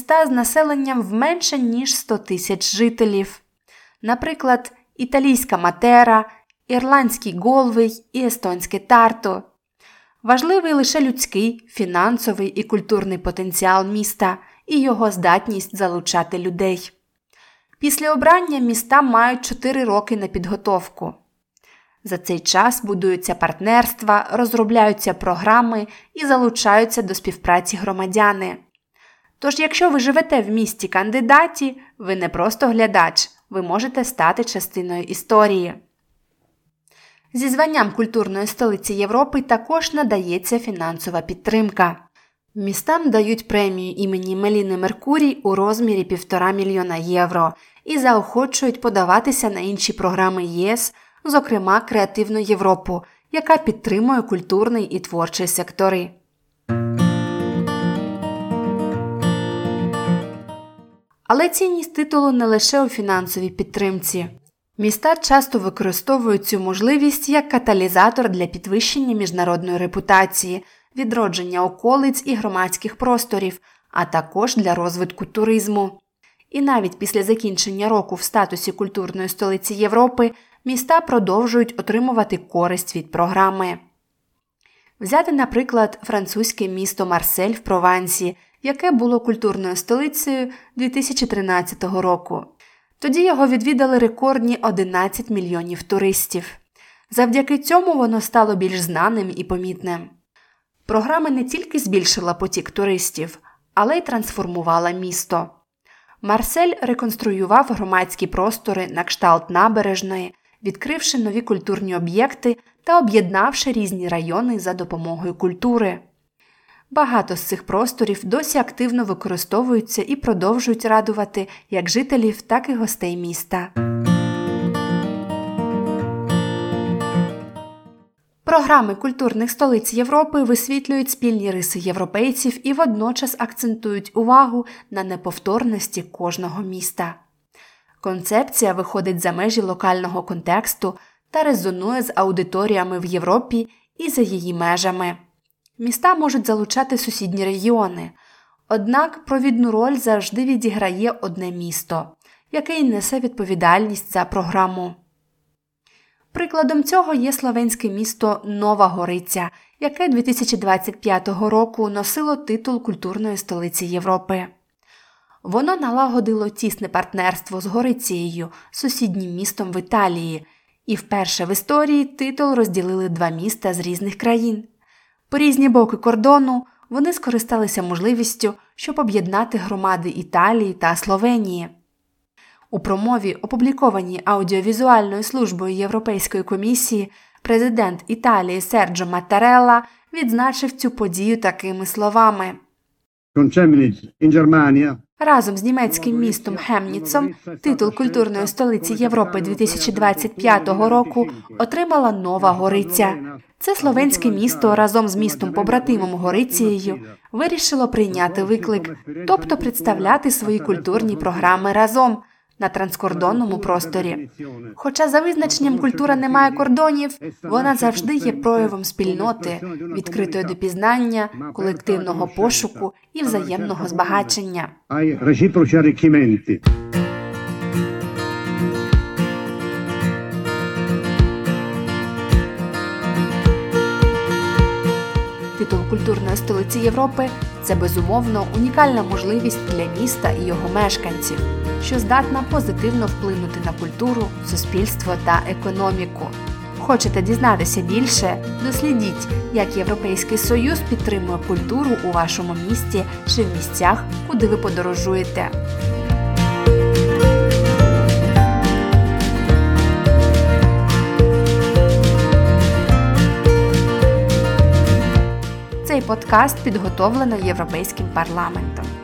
міста з населенням в менше ніж 100 тисяч жителів. Наприклад, італійська Матера, ірландський Голвей і естонське Тарту. Важливий лише людський, фінансовий і культурний потенціал міста і його здатність залучати людей. Після обрання міста мають 4 роки на підготовку. За цей час будуються партнерства, розробляються програми і залучаються до співпраці громадяни. Тож, якщо ви живете в місті кандидаті, ви не просто глядач, ви можете стати частиною історії. Зі званням культурної столиці Європи також надається фінансова підтримка. Містам дають премію імені Меліни Меркурій у розмірі 1,5 мільйона євро і заохочують подаватися на інші програми ЄС, зокрема Креативну Європу, яка підтримує культурний і творчий сектори. Але цінність титулу не лише у фінансовій підтримці. Міста часто використовують цю можливість як каталізатор для підвищення міжнародної репутації, відродження околиць і громадських просторів, а також для розвитку туризму. І навіть після закінчення року в статусі культурної столиці Європи міста продовжують отримувати користь від програми. Взяти, наприклад, французьке місто Марсель в Провансі, яке було культурною столицею 2013 року. Тоді його відвідали рекордні 11 мільйонів туристів. Завдяки цьому воно стало більш знаним і помітним. Програма не тільки збільшила потік туристів, але й трансформувала місто. Марсель реконструював громадські простори на кшталт набережної, відкривши нові культурні об'єкти та об'єднавши різні райони за допомогою культури. Багато з цих просторів досі активно використовуються і продовжують радувати як жителів, так і гостей міста. Програми культурних столиць Європи висвітлюють спільні риси європейців і водночас акцентують увагу на неповторності кожного міста. Концепція виходить за межі локального контексту та резонує з аудиторіями в Європі і за її межами. Міста можуть залучати сусідні регіони, однак провідну роль завжди відіграє одне місто, яке й несе відповідальність за програму. Прикладом цього є словенське місто Нова Гориця, яке 2025 року носило титул культурної столиці Європи. Воно налагодило тісне партнерство з Горицією, сусіднім містом в Італії, і вперше в історії титул розділили 2 міста з різних країн. По різні боки кордону вони скористалися можливістю, щоб об'єднати громади Італії та Словенії. У промові, опублікованій аудіовізуальною службою Європейської комісії, президент Італії Серджо Маттарелла відзначив цю подію такими словами. Разом з німецьким містом Хемніцом титул культурної столиці Європи 2025 року отримала Нова Гориця. Це словенське місто разом з містом-побратимом Горицією вирішило прийняти виклик, тобто представляти свої культурні програми разом на транскордонному просторі. Хоча за визначенням культура не має кордонів, вона завжди є проявом спільноти, відкритої до пізнання, колективного пошуку і взаємного збагачення. Титул культурної столиці Європи – це, безумовно, унікальна можливість для міста і його мешканців, що здатна позитивно вплинути на культуру, суспільство та економіку. Хочете дізнатися більше? Дослідіть, як Європейський Союз підтримує культуру у вашому місті чи в місцях, куди ви подорожуєте. Цей подкаст підготовлено Європейським парламентом.